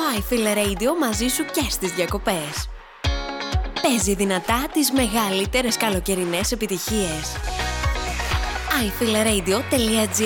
iFeel Radio μαζί σου και στις διακοπές. Παίζει δυνατά τις μεγαλύτερες καλοκαιρινές επιτυχίες. iFeelRadio.gr